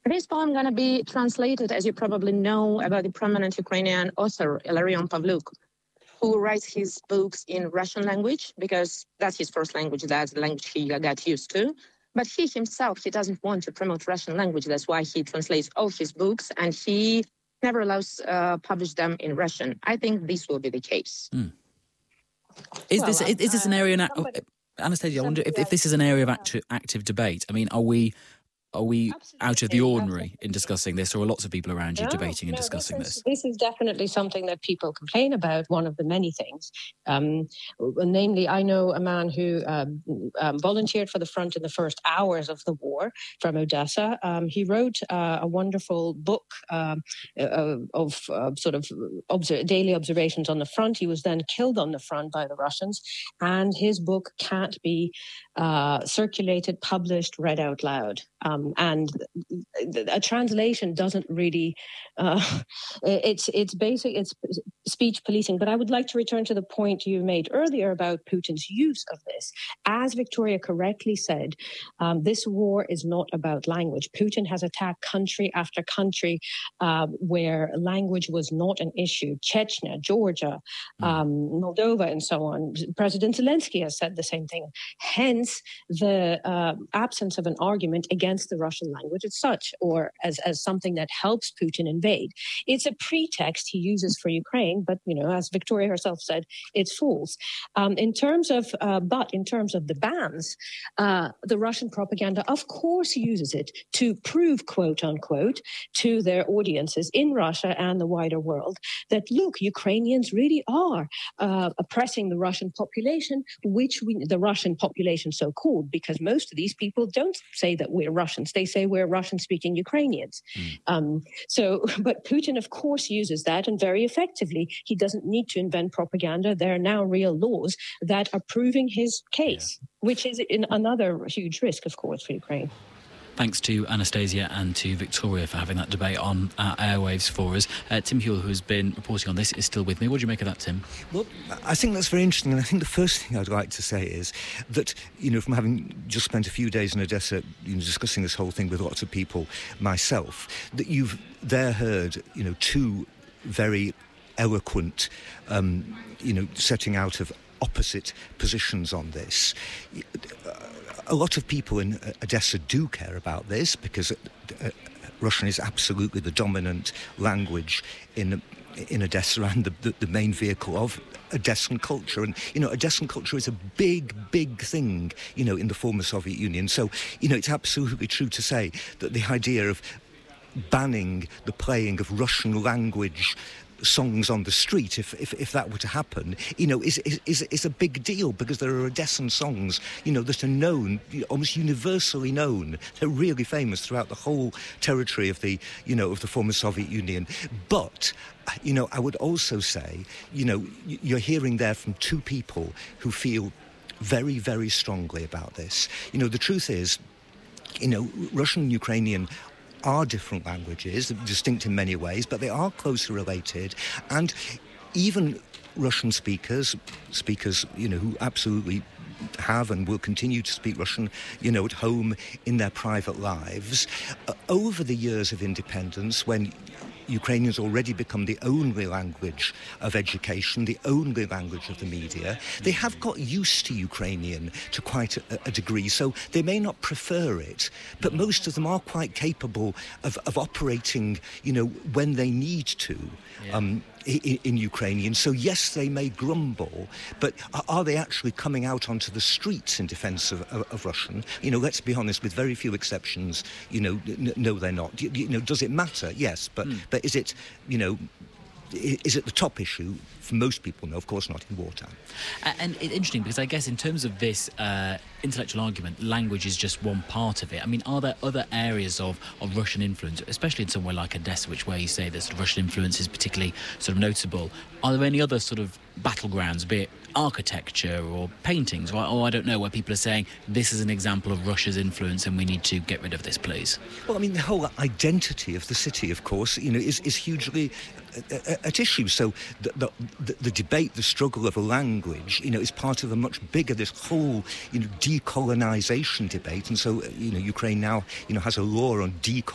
This poem going to be translated, as you probably know, about the prominent Ukrainian author, Ilarion Pavluk, who writes his books in Russian language, because that's his first language, that's the language he got used to. But he himself, he doesn't want to promote Russian language. That's why he translates all his books, and he never allows publish them in Russian. I think this will be the case. Mm. Is this an area... Anastasia, I wonder if this is an area of active debate. I mean, are we out of the ordinary in discussing this, or are lots of people around you debating and discussing this? This is definitely something that people complain about, one of the many things. Namely, I know a man who volunteered for the front in the first hours of the war from Odessa. He wrote a wonderful book of daily observations on the front. He was then killed on the front by the Russians, and his book can't be circulated, published, read out loud. And a translation doesn't really, it's basic, it's speech policing. But I would like to return to the point you made earlier about Putin's use of this. As Victoria correctly said, this war is not about language. Putin has attacked country after country where language was not an issue. Chechnya, Georgia, Moldova, and so on. President Zelensky has said the same thing. Hence, the absence of an argument against the Russian language as such, or as something that helps Putin invade. It's a pretext he uses for Ukraine, but, as Victoria herself said, it's false. In terms of the bans, the Russian propaganda, of course, uses it to prove, quote unquote, to their audiences in Russia and the wider world that, look, Ukrainians really are oppressing the Russian population, the Russian population so-called, because most of these people don't say that we're Russians. They say we're Russian-speaking Ukrainians. But Putin, of course, uses that, and very effectively. He doesn't need to invent propaganda. There are now real laws that are proving his case, which is another huge risk, of course, for Ukraine. Thanks to Anastasia and to Victoria for having that debate on our airwaves for us. Tim Hewell, who's been reporting on this, is still with me. What do you make of that, Tim? Well, I think that's very interesting, and I think the first thing I'd like to say is that, from having just spent a few days in Odessa, discussing this whole thing with lots of people myself, that you've there heard, two very eloquent, setting out of opposite positions on this. A lot of people in Odessa do care about this because Russian is absolutely the dominant language in Odessa and the main vehicle of Odessan culture. And, Odessan culture is a big, big thing, in the former Soviet Union. So, it's absolutely true to say that the idea of banning the playing of Russian language songs on the street, if that were to happen, is a big deal, because there are Odessan songs, that are known, almost universally known. They're really famous throughout the whole territory of the, of the former Soviet Union. But, I would also say, you're hearing there from two people who feel very, very strongly about this. The truth is, Russian and Ukrainian are different languages, distinct in many ways, but they are closely related. And even Russian speakers, who absolutely have and will continue to speak Russian, at home in their private lives, over the years of independence, when Ukrainians already become the only language of education, the only language of the media, they have got used to Ukrainian to quite a degree, so they may not prefer it, but most of them are quite capable of operating, when they need to. In Ukrainian. So yes, they may grumble, but are they actually coming out onto the streets in defence of Russian? Let's be honest, with very few exceptions, no, they're not. Does it matter? Yes, but is it, is it the top issue? For most people, no, of course not in wartime. And it's interesting, because I guess in terms of this intellectual argument, language is just one part of it. I mean, are there other areas of Russian influence, especially in somewhere like Odessa, where you say this Russian influence is particularly sort of notable? Are there any other sort of battlegrounds, be it architecture or paintings, or I don't know, where people are saying this is an example of Russia's influence and we need to get rid of this, please? Well, I mean, the whole identity of the city, of course, is hugely at issue. So the debate, the struggle of a language, is part of a much bigger, this whole, decolonization debate. And so, Ukraine now, has a law on decolonization.